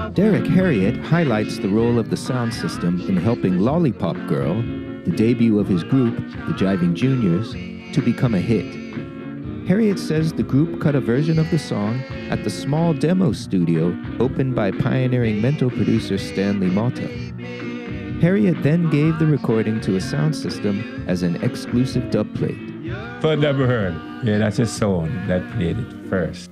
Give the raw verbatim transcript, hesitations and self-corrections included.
Derek Harriott highlights the role of the sound system in helping Lollipop Girl, the debut of his group, the Jiving Juniors, to become a hit. Harriott says the group cut a version of the song at the small demo studio opened by pioneering mental producer Stanley Malta. Harriott then gave the recording to a sound system as an exclusive dub plate. But never heard. Yeah, that's his sound that played it first.